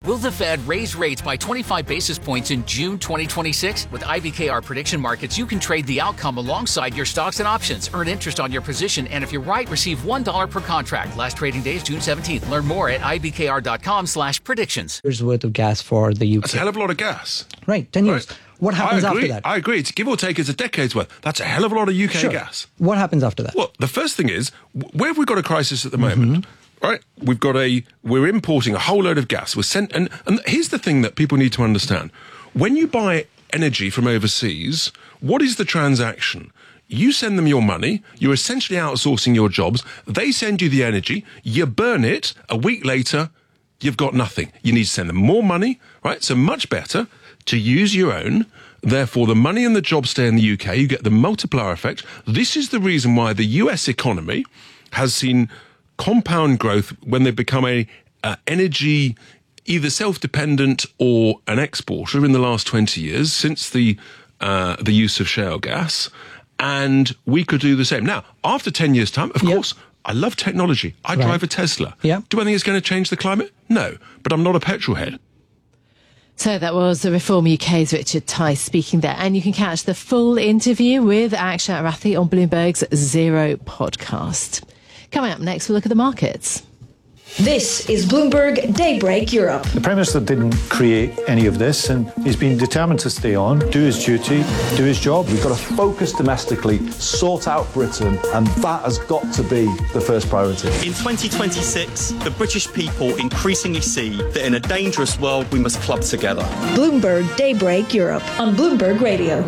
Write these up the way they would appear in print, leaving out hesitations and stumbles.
Will the Fed raise rates by 25 basis points in June 2026? With IBKR Prediction Markets, you can trade the outcome alongside your stocks and options. Earn interest on your position, and if you're right, receive $1 per contract. Last trading day is June 17th. Learn more at ibkr.com/predictions. Years worth of gas for the UK. That's a hell of a lot of gas. Right, 10 years. Right. What happens after that? I agree. It's give or take, it's a decade's worth. That's a hell of a lot of UK gas. What happens after that? Well, the first thing is, where have we got a crisis at the moment? Right, we're importing a whole load of gas. And here's the thing that people need to understand. When you buy energy from overseas, what is the transaction? You send them your money, you're essentially outsourcing your jobs, they send you the energy, you burn it, a week later, you've got nothing. You need to send them more money, right? So much better to use your own. Therefore, the money and the jobs stay in the UK, you get the multiplier effect. This is the reason why the US economy has seen compound growth when they become a energy either self-dependent or an exporter in the last 20 years since the use of shale gas, and we could do the same. Now, after 10 years' time, of course, I love technology. I drive a Tesla. Do I think it's going to change the climate? No, but I'm not a petrol head. So that was the Reform UK's Richard Tice speaking there. And you can catch the full interview with Akshat Rathi on Bloomberg's Zero podcast. Coming up next, we'll look at the markets. This is Bloomberg Daybreak Europe. The Prime Minister didn't create any of this, and he's been determined to stay on, do his duty, do his job. We've got to focus domestically, sort out Britain, and that has got to be the first priority. In 2026, the British people increasingly see that in a dangerous world, we must club together. Bloomberg Daybreak Europe on Bloomberg Radio.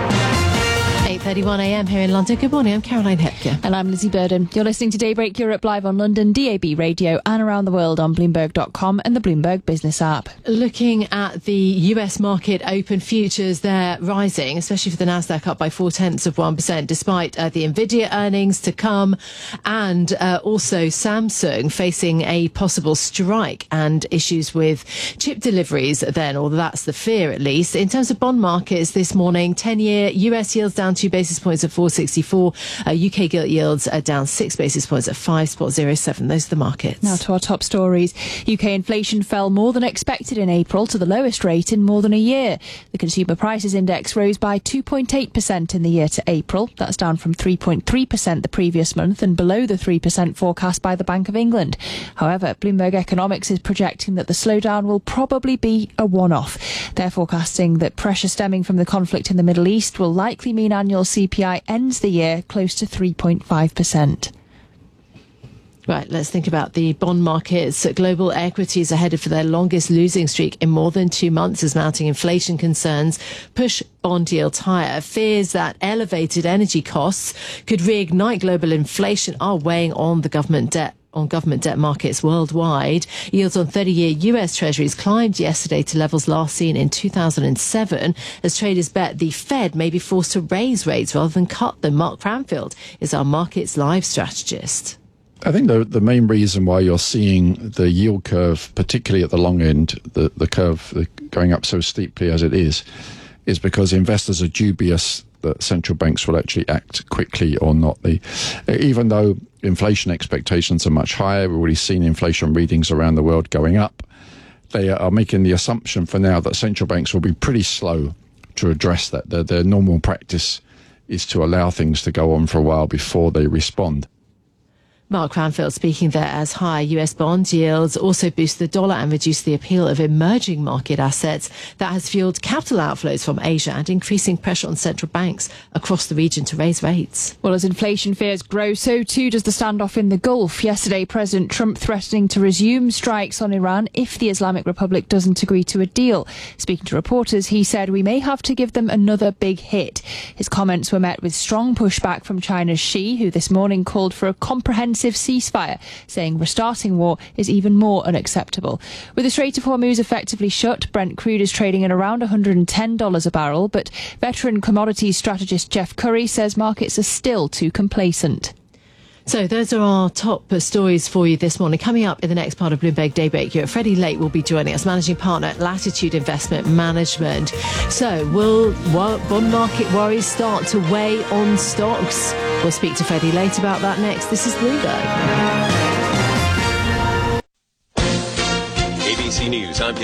8:31 a.m. here in London. Good morning, I'm Caroline Hepker. And I'm Lizzie Burden. You're listening to Daybreak Europe live on London, DAB Radio, and around the world on Bloomberg.com and the Bloomberg Business app. Looking at the US market open futures, they're rising, especially for the Nasdaq, up by 0.4%, despite the Nvidia earnings to come, and also Samsung facing a possible strike and issues with chip deliveries then, or that's the fear at least. In terms of bond markets this morning, 10-year US yields down 2 basis points at 4.64. UK gilt yields are down 6 basis points at 5.07. Those are the markets. Now to our top stories. UK inflation fell more than expected in April to the lowest rate in more than a year. The Consumer Prices Index rose by 2.8% in the year to April. That's down from 3.3% the previous month and below the 3% forecast by the Bank of England. However, Bloomberg Economics is projecting that the slowdown will probably be a one-off. They're forecasting that pressure stemming from the conflict in the Middle East will likely mean annual CPI ends the year close to 3.5%. Right, let's think about the bond markets. Global equities are headed for their longest losing streak in more than 2 months as mounting inflation concerns push bond yields higher. Fears that elevated energy costs could reignite global inflation are weighing on the government debt markets worldwide. Yields on 30-year US Treasuries climbed yesterday to levels last seen in 2007 as traders bet the Fed may be forced to raise rates rather than cut them. Mark Cranfield is our markets live strategist. I think the main reason why you're seeing the yield curve, particularly at the long end, the curve going up so steeply as it is because investors are dubious that central banks will actually act quickly or not. Even though inflation expectations are much higher, we've already seen inflation readings around the world going up, they are making the assumption for now that central banks will be pretty slow to address that. Their normal practice is to allow things to go on for a while before they respond. Mark Cranfield speaking there as high US bond yields also boost the dollar and reduce the appeal of emerging market assets. That has fueled capital outflows from Asia and increasing pressure on central banks across the region to raise rates. Well, as inflation fears grow, so too does the standoff in the Gulf. Yesterday, President Trump threatening to resume strikes on Iran if the Islamic Republic doesn't agree to a deal. Speaking to reporters, he said we may have to give them another big hit. His comments were met with strong pushback from China's Xi, who this morning called for a comprehensive ceasefire, saying restarting war is even more unacceptable. With the Strait of Hormuz effectively shut, Brent crude is trading at around $110 a barrel, but veteran commodities strategist Jeff Curry says markets are still too complacent. So those are our top stories for you this morning. Coming up in the next part of Bloomberg Daybreak here, Freddie Lake will be joining us, managing partner at Latitude Investment Management. So will bond market worries start to weigh on stocks? We'll speak to Freddie Lake about that next. This is Bloomberg. ABC News, I'm